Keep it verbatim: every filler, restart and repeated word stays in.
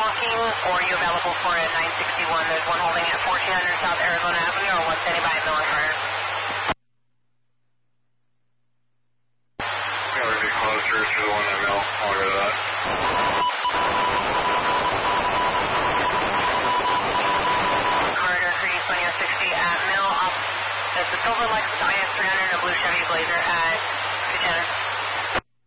walking, or are you available for a nine sixty-one? There's one holding at fourteen hundred South Arizona Avenue, or one standing by at Miller Carter. Yeah, we'd be closer to the one at Mill. I'll go to that. Carter, three twenty sixty at Mill. Off, there's the silver Lexus I S three hundred and a blue Chevy Blazer at two ten.